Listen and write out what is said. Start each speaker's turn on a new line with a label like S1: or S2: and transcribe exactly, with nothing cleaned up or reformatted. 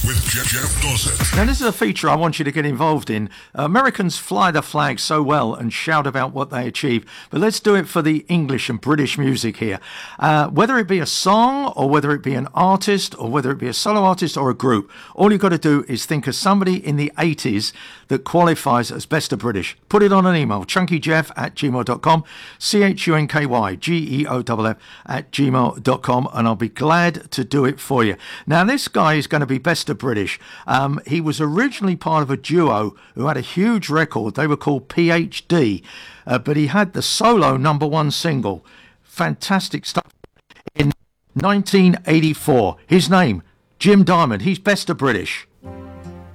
S1: with Jeff, Jeff Dawson.
S2: Now, this is a feature I want you to get involved in. Americans fly the flag so well and shout about what they achieve, but let's do it for the English and British music here. Uh, whether it be a song or whether it be an artist or whether it be a solo artist or a group, all you've got to do is think of somebody in the eighties that qualifies as best of British. Put it on an email, chunkyjeff at gmail dot com, C H U N K Y G E O F F at gmail dot com, and I'll be glad to do it for you. Now, this guy is going to be best of British. Um, he was originally part of a duo who had a huge record. They were called P H D, uh, but he had the solo number one single. Fantastic stuff. In nineteen eighty-four, his name, Jim Diamond. He's best of British.